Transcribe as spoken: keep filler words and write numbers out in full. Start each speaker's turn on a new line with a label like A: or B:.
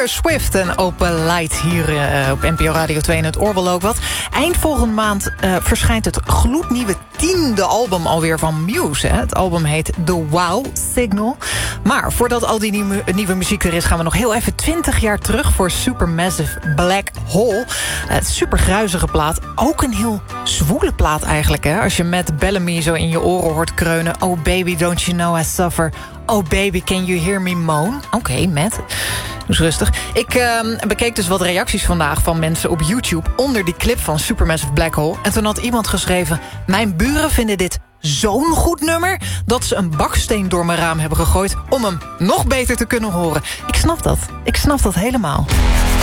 A: Swift en Open Light hier uh, op N P O Radio twee in het Oor ook wat. Eind volgende maand uh, verschijnt het gloednieuwe tiende album alweer van Muse. Hè? Het album heet The Wow Signal. Maar voordat al die nieuwe, nieuwe muziek er is, gaan we nog heel even twintig jaar terug voor Supermassive Black Hole. Uh, het super gruizige plaat. Ook een heel zwoele plaat eigenlijk. Hè? Als je Matt Bellamy zo in je oren hoort kreunen. Oh baby, don't you know I suffer. Oh baby, can you hear me moan? Oké, okay, Matt. Dus rustig. Ik uh, bekeek dus wat reacties vandaag van mensen op YouTube onder die clip van Supermassive Black Hole. En toen had iemand geschreven: mijn buren vinden dit zo'n goed nummer dat ze een baksteen door mijn raam hebben gegooid om hem nog beter te kunnen horen. Ik snap dat. Ik snap dat helemaal.